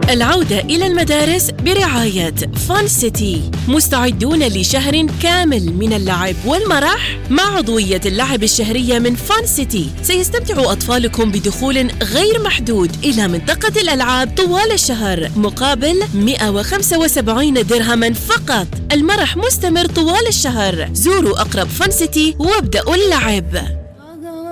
العودة إلى المدارس برعاية فان سيتي. مستعدون لشهر كامل من اللعب والمرح مع عضوية اللعب الشهرية من فان سيتي. سيستمتع أطفالكم بدخول غير محدود إلى منطقة الألعاب طوال الشهر مقابل 175 درهما فقط. المرح مستمر طوال الشهر. زوروا أقرب فان سيتي وابدأوا اللعب.